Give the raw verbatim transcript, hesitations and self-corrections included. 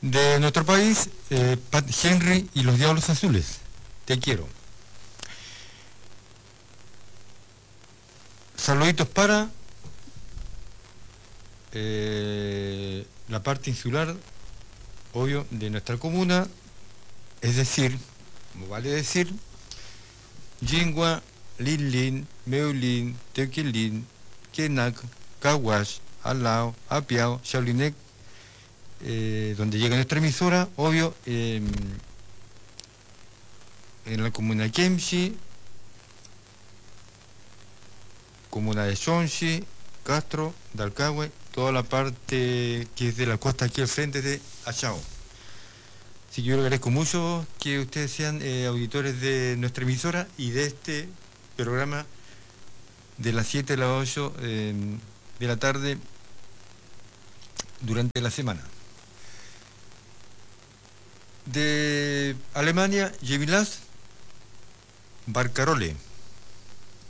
De nuestro país, eh, Pat Henry y los Diablos Azules. Te quiero. Saluditos para eh, la parte insular, obvio, de nuestra comuna, es decir, como vale decir, Jingua, Linlin, Meulin, Tequilin, Kenak, Caguas, Alao, Apiao, Xaulinec, eh, donde llega nuestra emisora, obvio, eh, en la comuna de Kemchi, comuna de Xonxi, Castro, Dalcahue, toda la parte que es de la costa aquí al frente de Achao. Así que yo le agradezco mucho que ustedes sean eh, auditores de nuestra emisora y de este programa de las siete a las ocho eh, de la tarde durante la semana. De Alemania, Yemilas Barcarole.